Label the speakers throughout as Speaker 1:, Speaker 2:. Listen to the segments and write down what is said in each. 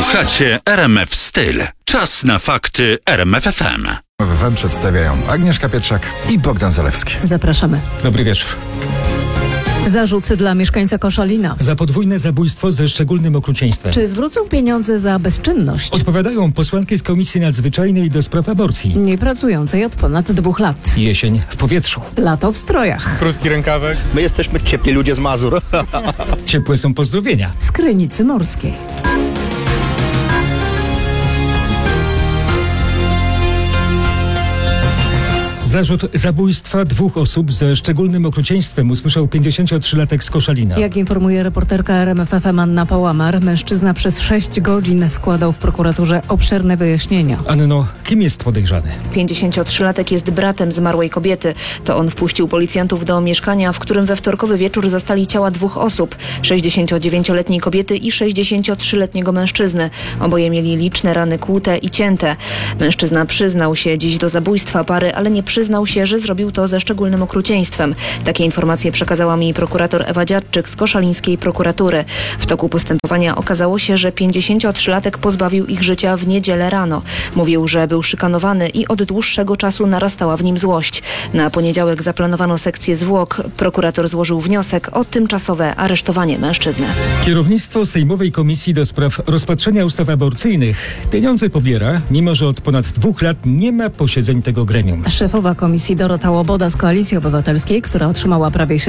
Speaker 1: Słuchacie RMF Styl. Czas na fakty RMF FM.
Speaker 2: W przedstawiają Agnieszka Pietrzak i Bogdan Zalewski.
Speaker 3: Zapraszamy.
Speaker 4: Dobry wieczór.
Speaker 3: Zarzut dla mieszkańca Koszalina.
Speaker 4: Za podwójne zabójstwo ze szczególnym okrucieństwem.
Speaker 3: Czy zwrócą pieniądze za bezczynność?
Speaker 4: Odpowiadają posłanki z Komisji Nadzwyczajnej do spraw aborcji.
Speaker 3: Niepracującej od ponad 2 lat.
Speaker 4: Jesień w powietrzu.
Speaker 3: Lato w strojach.
Speaker 5: Krótki rękawek.
Speaker 6: My jesteśmy ciepli ludzie z Mazur.
Speaker 4: Ciepłe są pozdrowienia.
Speaker 3: Z Krynicy Morskiej.
Speaker 4: Zarzut zabójstwa 2 osób ze szczególnym okrucieństwem usłyszał 53-latek z Koszalina.
Speaker 3: Jak informuje reporterka RMF FM Anna Pałamar, mężczyzna przez 6 godzin składał w prokuraturze obszerne wyjaśnienia.
Speaker 4: Anno, kim jest podejrzany?
Speaker 7: 53-latek jest bratem zmarłej kobiety. To on wpuścił policjantów do mieszkania, w którym we wtorkowy wieczór zastali ciała 2 osób. 69-letniej kobiety i 63-letniego mężczyzny. Oboje mieli liczne rany kłute i cięte. Mężczyzna przyznał się dziś do zabójstwa pary, ale nie przyznał się, że zrobił to ze szczególnym okrucieństwem. Takie informacje przekazała mi prokurator Ewa Dziadczyk z koszalińskiej prokuratury. W toku postępowania okazało się, że 53-latek pozbawił ich życia w niedzielę rano. Mówił, że był szykanowany i od dłuższego czasu narastała w nim złość. Na poniedziałek zaplanowano sekcję zwłok. Prokurator złożył wniosek o tymczasowe aresztowanie mężczyzny.
Speaker 4: Kierownictwo Sejmowej Komisji do spraw rozpatrzenia ustaw aborcyjnych pieniądze pobiera, mimo że od ponad 2 lat nie ma posiedzeń tego gremium.
Speaker 3: Szefowa komisji Dorota Łoboda z Koalicji Obywatelskiej, która otrzymała prawie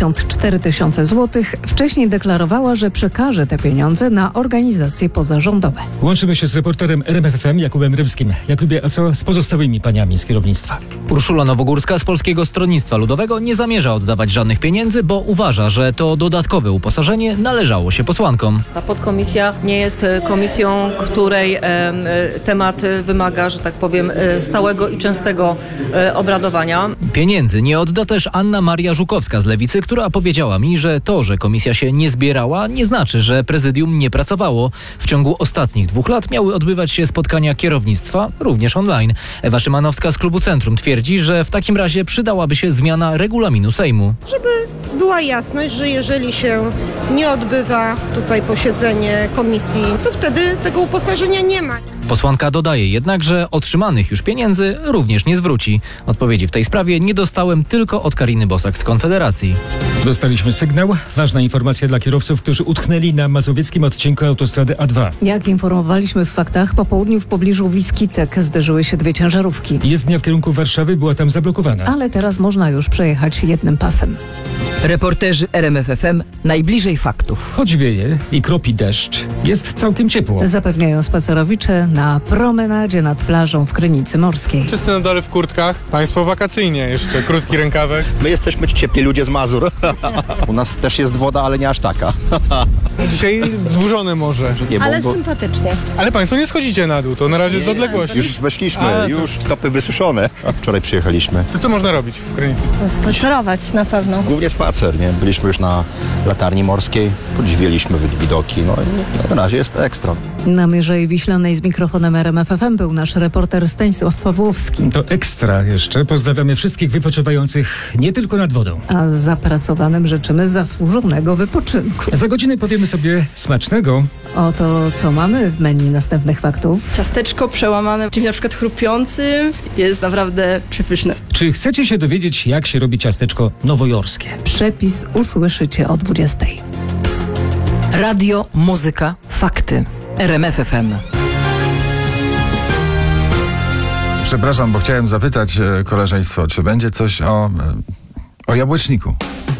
Speaker 3: 74 000 złotych, wcześniej deklarowała, że przekaże te pieniądze na organizacje pozarządowe.
Speaker 4: Łączymy się z reporterem RMF FM Jakubem Rybskim. Jakubie, a co z pozostałymi paniami z kierownictwa?
Speaker 8: Urszula Nowogórska z Polskiego Stronnictwa Ludowego nie zamierza oddawać żadnych pieniędzy, bo uważa, że to dodatkowe uposażenie należało się posłankom.
Speaker 9: Ta podkomisja nie jest komisją, której temat wymaga, że tak powiem, stałego i częstego obradowania.
Speaker 8: Pieniędzy nie odda też Anna Maria Żukowska z Lewicy, która powiedziała mi, że to, że komisja się nie zbierała, nie znaczy, że prezydium nie pracowało. W ciągu ostatnich 2 lat miały odbywać się spotkania kierownictwa, również online. Ewa Szymanowska z Klubu Centrum twierdzi, że w takim razie przydałaby się zmiana regulaminu Sejmu.
Speaker 10: Żeby była jasność, że jeżeli się nie odbywa tutaj posiedzenie komisji, to wtedy tego uposażenia nie ma.
Speaker 8: Posłanka dodaje jednak, że otrzymanych już pieniędzy również nie zwróci. Odpowiedzi w tej sprawie nie dostałem tylko od Kariny Bosak z Konfederacji.
Speaker 4: Dostaliśmy sygnał. Ważna informacja dla kierowców, którzy utknęli na mazowieckim odcinku autostrady A2.
Speaker 3: Jak informowaliśmy w faktach, po południu w pobliżu Wiskitek zderzyły się 2 ciężarówki.
Speaker 4: Jezdnia w kierunku Warszawy była tam zablokowana.
Speaker 3: Ale teraz można już przejechać jednym pasem.
Speaker 11: Reporterzy RMF FM najbliżej faktów.
Speaker 4: Choć wieje i kropi deszcz, jest całkiem ciepło.
Speaker 3: Zapewniają spacerowicze na promenadzie nad plażą w Krynicy Morskiej.
Speaker 5: Wszyscy na dole w kurtkach. Państwo wakacyjnie jeszcze. Krótki rękawek.
Speaker 6: My jesteśmy ciepli ludzie z Mazur. U nas też jest woda, ale nie aż taka.
Speaker 5: Dzisiaj wzburzone morze.
Speaker 10: Ale sympatycznie.
Speaker 5: Ale państwo nie schodzicie na dół, to na razie z odległości.
Speaker 6: Już weszliśmy, już stopy wysuszone. A wczoraj przyjechaliśmy.
Speaker 5: To co można robić w Krynicy?
Speaker 10: Spacerować na pewno.
Speaker 6: Głównie spacer, nie? Byliśmy już na latarni morskiej, podziwialiśmy widoki, no i na razie jest ekstra.
Speaker 3: Na Mierzei Wiślanej z mikrofonem RMF FM był nasz reporter Stanisław Pawłowski.
Speaker 4: To ekstra jeszcze. Pozdrawiamy wszystkich wypoczywających nie tylko nad wodą.
Speaker 3: A zapracowanym życzymy zasłużonego wypoczynku.
Speaker 4: Za godzinę powiemy sobie smacznego.
Speaker 3: Oto co mamy w menu następnych faktów.
Speaker 12: Ciasteczko przełamane, czyli na przykład chrupiący, jest naprawdę przepyszne.
Speaker 4: Czy chcecie się dowiedzieć, jak się robi ciasteczko nowojorskie?
Speaker 3: Przepis usłyszycie o 20:00.
Speaker 11: Radio, muzyka, fakty. RMF FM.
Speaker 2: Przepraszam, bo chciałem zapytać koleżeństwo, czy będzie coś o jabłeczniku.